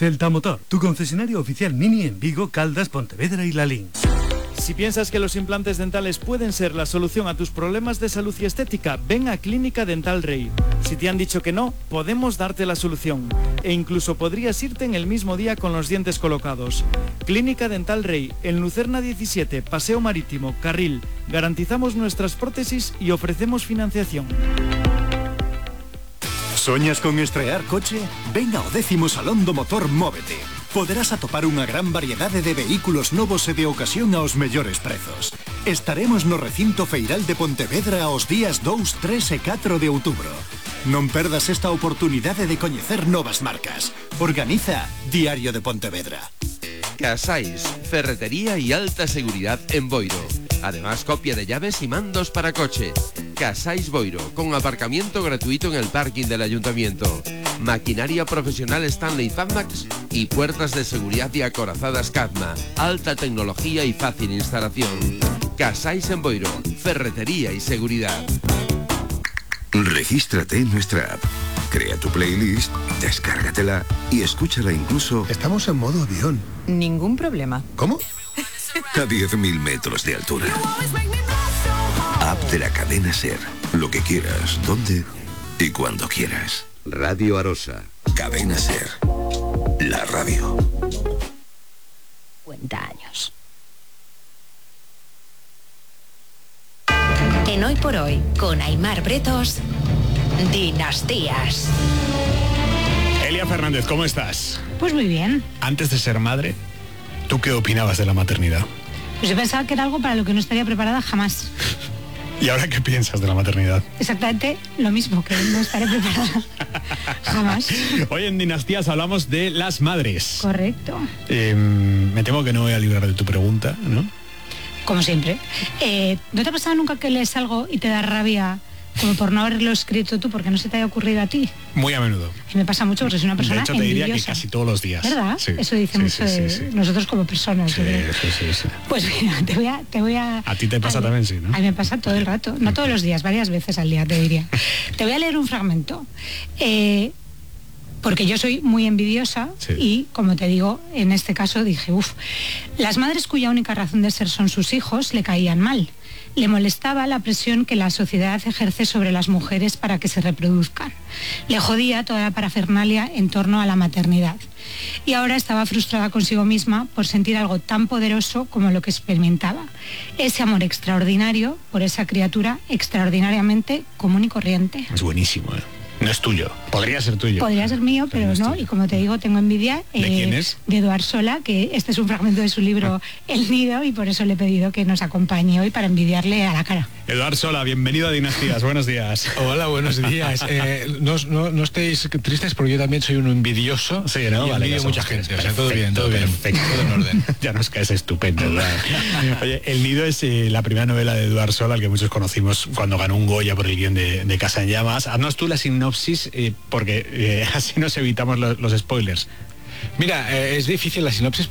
Celta Motor, tu concesionario oficial Mini en Vigo, Caldas, Pontevedra y Lalín. Si piensas que los implantes dentales pueden ser la solución a tus problemas de salud y estética, ven a Clínica Dental Rey. Si te han dicho que no, podemos darte la solución. E incluso podrías irte en el mismo día con los dientes colocados. Clínica Dental Rey, en Lucerna 17, Paseo Marítimo, Carril. Garantizamos nuestras prótesis y ofrecemos financiación. Soñas con estrear coche? Ven ao 10º Salón do Motor Móvete. Poderás atopar unha gran variedade de vehículos novos e de ocasión aos mellores prezos. Estaremos no recinto feiral de Pontevedra aos días 2, 3 e 4 de outubro. Non perdas esta oportunidade de coñecer novas marcas. Organiza Diario de Pontevedra. Casais, ferretería y alta seguridad en Boiro. Además, copia de llaves y mandos para coche. Casais Boiro, con aparcamiento gratuito en el parking del ayuntamiento. Maquinaria profesional Stanley Fatmax y puertas de seguridad y acorazadas Cadma. Alta tecnología y fácil instalación. Casais en Boiro, ferretería y seguridad. Regístrate en nuestra app. Crea tu playlist, descárgatela y escúchala incluso... Estamos en modo avión. Ningún problema. ¿Cómo? A 10.000 metros de altura. App de la cadena SER. Lo que quieras, donde y cuando quieras. Radio Arosa. Cadena SER. La radio. 50 años. En Hoy por Hoy, con Aimar Bretos, Dinastías. Elia Fernández, ¿cómo estás? Pues muy bien. Antes de ser madre, ¿tú qué opinabas de la maternidad? Pues yo pensaba que era algo para lo que no estaría preparada jamás. ¿Y ahora qué piensas de la maternidad? Exactamente lo mismo, que no estaré preparada jamás. Hoy en Dinastías hablamos de las madres. Correcto. Me temo que no voy a librar de tu pregunta, ¿no? Como siempre. ¿No te ha pasado nunca que lees algo y te da rabia como por no haberlo escrito tú, porque no se te haya ocurrido a ti? Muy a menudo. A mí me pasa mucho porque soy una persona envidiosa. De hecho, te diría que casi todos los días. ¿Verdad? Sí. Eso dice mucho de nosotros como personas. Sí. Pues mira, te voy a... A ti te pasa también, sí, ¿no? A mí me pasa todo el rato. No todos los días, varias veces al día, te diría. Te voy a leer un fragmento. Porque yo soy muy envidiosa y, como te digo, en este caso dije, las madres cuya única razón de ser son sus hijos le caían mal. Le molestaba la presión que la sociedad ejerce sobre las mujeres para que se reproduzcan. Le jodía toda la parafernalia en torno a la maternidad. Y ahora estaba frustrada consigo misma por sentir algo tan poderoso como lo que experimentaba. Ese amor extraordinario por esa criatura extraordinariamente común y corriente. Es buenísimo, ¿eh? No es tuyo. Podría ser tuyo. Podría ser mío, pero no. Y como te digo, tengo envidia. ¿De quién es? De Eduard Sola, que este es un fragmento de su libro El Nido, y por eso le he pedido que nos acompañe hoy para envidiarle a la cara. Eduard Sola, bienvenido a Dinastías. Buenos días. Hola, buenos días. No estéis tristes porque yo también soy un envidioso. Sí, ¿no? Y envidio mucha gente. O sea, todo bien, todo bien. Perfecto. Todo en orden. Ya nos caes estupendo. Oye, El Nido es la primera novela de Eduard Sola, al que muchos conocimos cuando ganó un Goya por el guión de Casa en Llamas. Haznos tú la sinopsis, porque así nos evitamos los spoilers. Mira, es difícil la sinopsis